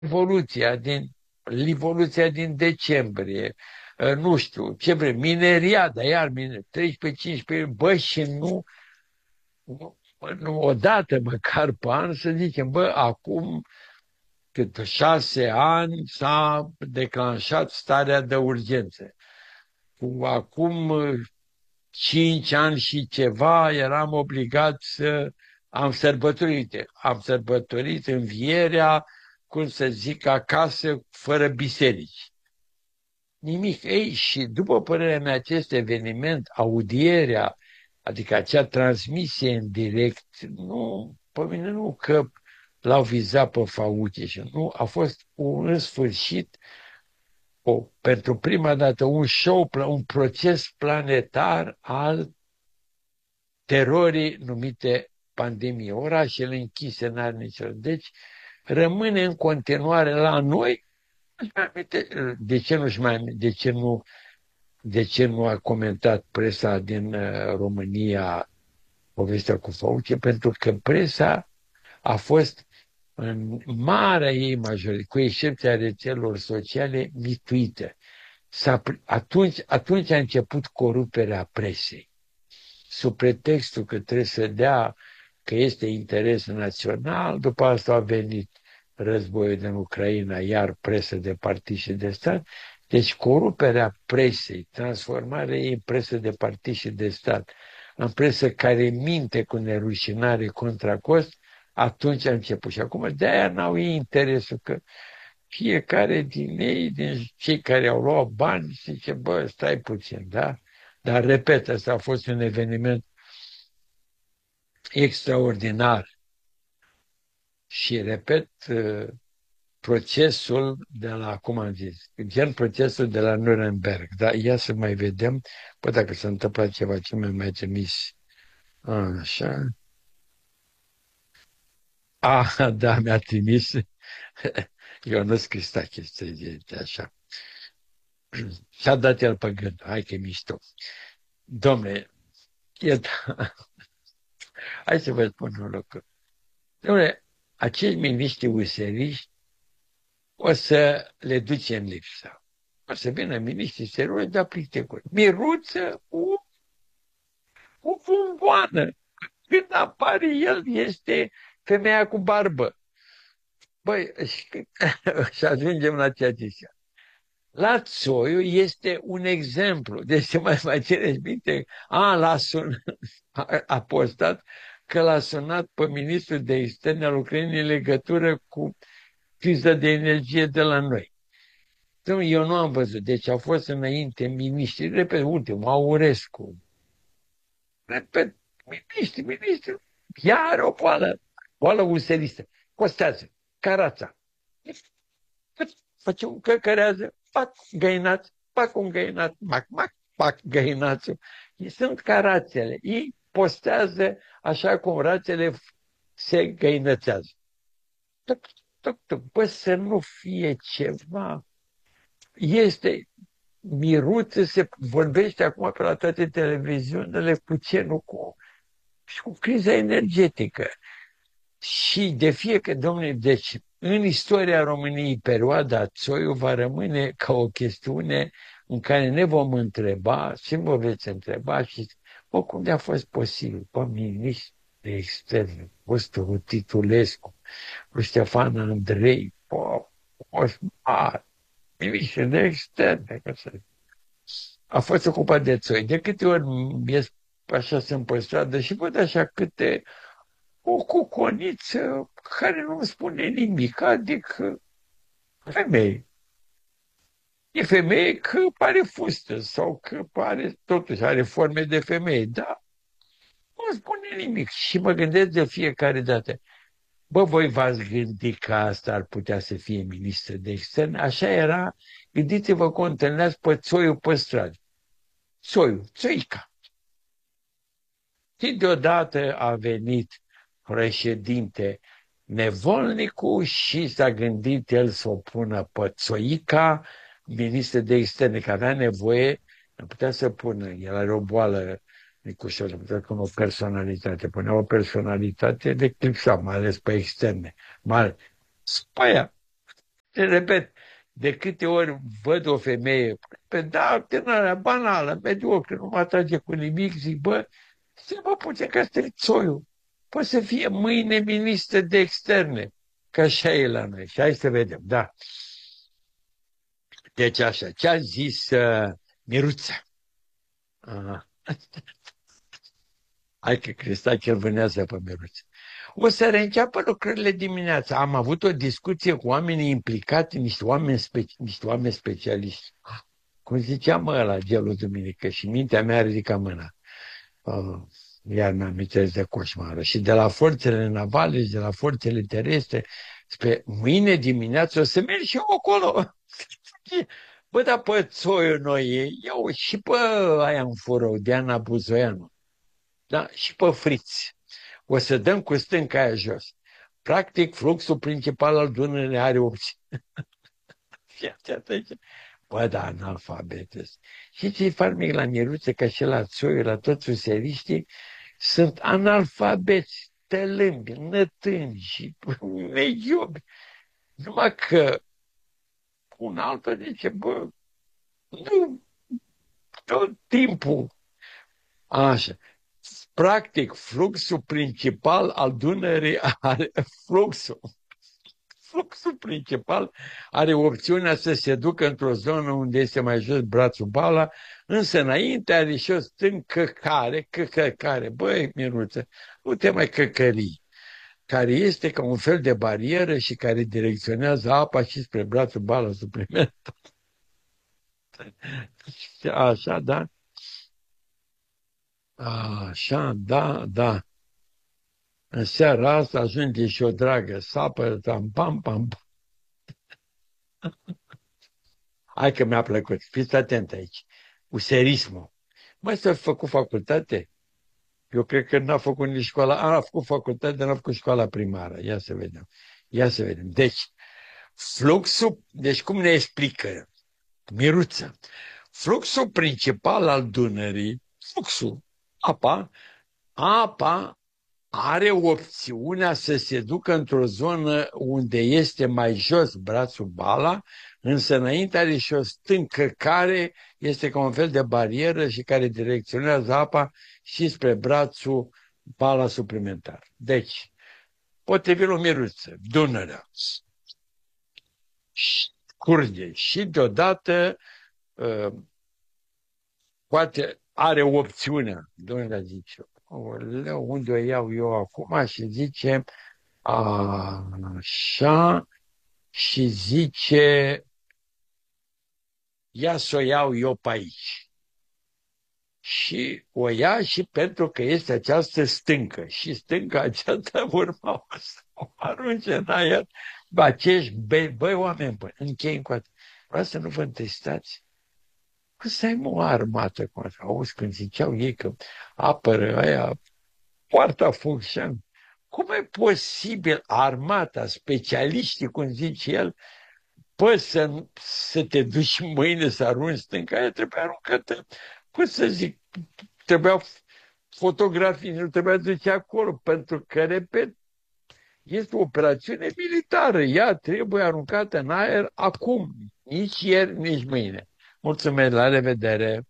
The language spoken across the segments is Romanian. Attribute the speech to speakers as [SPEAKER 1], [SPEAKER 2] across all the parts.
[SPEAKER 1] Revoluția din decembrie, nu știu, ce vrem, mineriada, iar 13-15, bă, și nu odată măcar pe an să zicem, bă, acum cât 6 ani s-a declanșat starea de urgență. Acum 5 ani și ceva eram obligat să am sărbătorit învierea, cum să zic, acasă, fără biserici. Nimic. Ei, și după părerea mea, acest eveniment, audierea, adică acea transmisie în direct, nu, pe mine nu că l-au vizat pe Fauci, și nu, a fost în sfârșit pentru prima dată un show, un proces planetar al terorii numite pandemie. Orașele închise, n-are nicio. Deci rămâne în continuare la noi. De ce nu-și mai de ce nu a comentat presa din România povestea cu Fauci? Pentru că presa a fost în marea ei majoritate, cu excepția rețelelor sociale, mituită. Atunci a început coruperea presei, sub pretextul că trebuie să dea că este interes național, după asta a venit războiul din Ucraina, iar presă de partid și de stat. Deci coruperea presei, transformarea ei în presă de partid și de stat, în presă care minte cu nerușinare contra cost, atunci a început. Și acum de-aia n-au ei interesul, că fiecare din ei, din cei care au luat bani, zice, bă, stai puțin, da? Dar, repet, ăsta a fost un eveniment extraordinar. Și, repet, procesul de la, cum am zis, gen procesul de la Nuremberg. Da? Ia să mai vedem, păi dacă s-a întâmplat ceva, ce mi-a mai trimis. Așa. Da, mi-a trimis. Eu nu scris chestia de așa. Și-a dat el pe gând. Hai că e mișto. Dom'le, hai să vă spun un lucru. Dom'le, acești miniștri useriști o să le ducem lipsa. O să vină miniștri serioși, dar plictecuri. Miruță cu bomboană. Când apare el, este femeia cu barbă. Băi, și ajungem la ceea ce zice. La Țoiu este un exemplu. Deci mai țineți minte? A postat că l-a sunat pe ministrul de externe al Ucrainei în legătură cu criza de energie de la noi. Eu nu am văzut. Deci au fost înainte miniștri, repet, ultimul, Aurescu. Repet, miniștri. Ea are o boală ulceristă. Costează, Carața. Face un căcărează, pac, găinați, pac, un găinat, mac, pac, găinațul. Sunt ca rațele. Ei postează așa cum rațele se găinățează. Bă, să nu fie ceva. Este miruță, se vorbește acum pe la toate televiziunile cu ce nu și cu criza energetică. Și de fiecare, domnule, deci în istoria României perioada Țoiu va rămâne ca o chestiune în care ne vom întreba, și vă veți întreba și cum de a fost posibil, pe ministru de externe, fostul Titulescu, cu Ștefan Andrei, ministru de externe, a fost ocupat de Țoi. De câte ori ies așa sunt pe stradă și văd așa câte o cuconiță care nu spune nimic, adică femeie. E femeie că pare fustă sau că pare, totuși are forme de femeie, dar nu spune nimic. Și mă gândesc de fiecare dată, bă, voi v-ați gândit că asta ar putea să fie ministru de externe? Așa era, gândiți-vă că o întâlneați pe Țoiu pe stradă. Țoica. Și deodată a venit președinte Nevolnicu și s-a gândit el să o pună pe Țoica, ministru de externe, că avea nevoie, nu putea să pună, el are o boală, Nicușor, putea să o personalitate, punea o personalitate de clipsa, mai ales pe externe. Pe aia, Repet, de câte ori văd o femeie, da, tânăra, banală, mediocră, nu mă atrage cu nimic, zic, bă, mă puțin că ăsta e țoiul. Poate să fie mâine ministru de externe, că așa e la noi. Și hai să vedem, da. Deci așa, ce a zis Miruța? Hai că Cristache îl vânează pe Miruța. O să reînceapă lucrările dimineața. Am avut o discuție cu oamenii implicați, niște oameni specialiști. Cum ziceam ăla, gelul duminică, și mintea mea ridica mâna. Iar mi-am amintesc de coșmară. Și de la forțele navale și de la forțele terestre, spre mâine dimineață o să merg și eu acolo. Bă, dar pe țoiul noi, iau și pe aia în furău, Diana Buzoianu, da? Și pe Friț. O să dăm cu stânca aia jos. Practic, fluxul principal al Dunării are opții. Bă, da, analfabete. Și ce-i farmic la Miruță, ca și la țoiul, la toți useriștii, sunt analfabeți, tălâmbi, nătâni și mediobi. Numai că un altul zice, bă, nu, tot timpul. Așa. Practic, fluxul principal al Dunării are fluxul principal are opțiunea să se ducă într-o zonă unde este mai jos brațul Bala, însă înainte are și o stâncă căcăcare. Băi, Miruță, nu te mai căcării, care este ca un fel de barieră și care direcționează apa și spre brațul Bala suplimentar. Așa, da? Așa, da. În seara asta ajunge și o dragă sapă, pam. Hai că mi-a plăcut. Fiți atent aici. Userismul. Măi, să fi făcut facultate? Eu cred că n-a făcut nici școala. A făcut facultate, dar n-a făcut școala primară. Ia să vedem. Deci cum ne explică Miruță? Fluxul principal al Dunării, apa are opțiunea să se ducă într-o zonă unde este mai jos brațul Bala, însă înainte are și o stâncă care este ca un fel de barieră și care direcționează apa și spre brațul Bala suplimentar. Deci, potrivit lui Miruță, Dunărea curge și deodată poate are opțiunea, Dunărea zice, unde o iau eu acum? Și zice așa, și zice, ia să o iau eu pe aici. Și o ia și pentru că este această stâncă. Și stânca aceasta urma să o arunce în aer. Acești băi oameni buni, închei încă o dată. Vreau să nu vă întristați. Să ai o armată cu asta. Auzi, când ziceau ei că apără aia poarta Focșan. Cum e posibil armata, specialiștii, cum zice el, să te duci mâine să arunci stânca, aia trebuie aruncată. Să zic, trebuia fotografii, nu trebuia duce acolo, pentru că, repet, este o operațiune militară. Ea trebuie aruncată în aer acum, nici ieri, nici mâine. Mulțumesc, la revedere!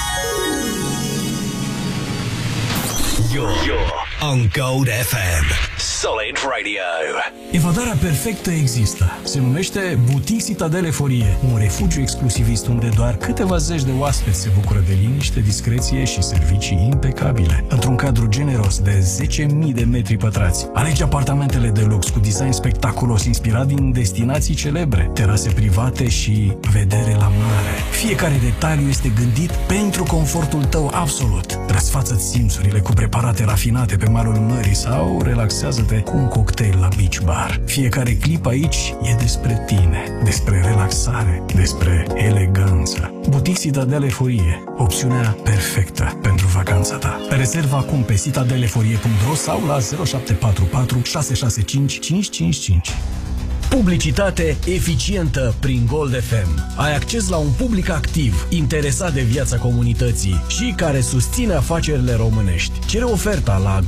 [SPEAKER 2] You're on Gold FM. Solid Radio.
[SPEAKER 3] Evadarea perfectă există. Se numește Boutique Citadel Eforie, un refugiu exclusivist unde doar câteva zeci de oaspeți se bucură de liniște, discreție și servicii impecabile. Într-un cadru generos de 10.000 de metri pătrați. Alege apartamentele de lux cu design spectaculos inspirat din destinații celebre, terase private și vedere la mare. Fiecare detaliu este gândit pentru confortul tău absolut. Răsfață-ți simțurile cu preparate rafinate pe malul mării sau relaxează-te cu un cocktail la beach bar. Fiecare clip aici e despre tine, despre relaxare, despre eleganță. Boutique Citadel Eforie, opțiunea perfectă pentru vacanța ta. Rezervă acum pe citadeleforie.ro sau la 0744 665 555.
[SPEAKER 2] Publicitate eficientă prin Gold FM. Ai acces la un public activ, interesat de viața comunității și care susține afacerile românești. Cere oferta la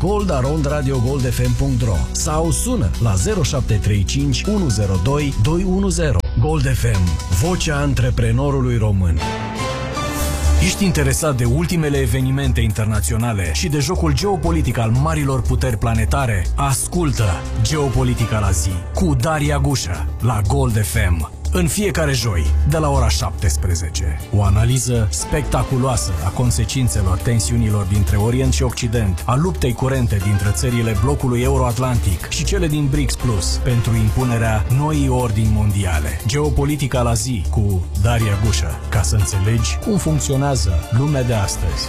[SPEAKER 2] gold@radiogoldfm.ro sau sună la 0735 102 210. Gold FM, vocea antreprenorului român. Ești interesat de ultimele evenimente internaționale și de jocul geopolitic al marilor puteri planetare? Ascultă Geopolitica la zi cu Daria Gușă la Gold FM. În fiecare joi, de la ora 17. O analiză spectaculoasă a consecințelor tensiunilor dintre Orient și Occident, a luptei curente dintre țările blocului Euro-Atlantic și cele din BRICS Plus pentru impunerea noii ordini mondiale. Geopolitica la zi cu Daria Gușă, ca să înțelegi cum funcționează lumea de astăzi.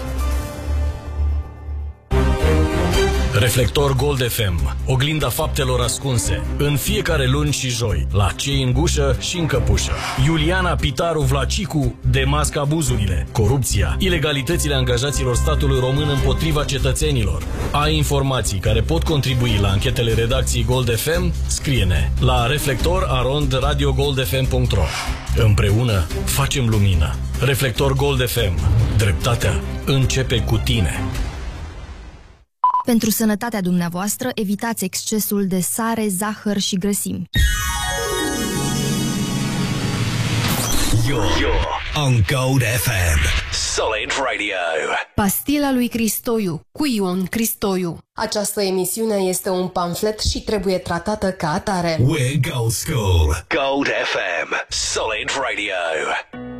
[SPEAKER 2] Reflector Gold FM, oglinda faptelor ascunse, în fiecare luni și joi, la Cei în gușă și în căpușă. Iuliana Pitaru Vlacicu demască abuzurile, corupția, ilegalitățile angajaților statului român împotriva cetățenilor. Ai informații care pot contribui la anchetele redacției Gold FM? Scrie-ne la reflector@radiogoldfm.ro. Împreună facem lumină. Reflector Gold FM. Dreptatea începe cu tine.
[SPEAKER 4] Pentru sănătatea dumneavoastră, evitați excesul de sare, zahăr și grăsimi.
[SPEAKER 2] You're on Gold FM. Solid Radio.
[SPEAKER 5] Pastila lui Cristoiu, cu Ion Cristoiu. Această emisiune este un pamflet și trebuie tratată ca atare.
[SPEAKER 2] We're Gold School. Gold FM. Solid Radio.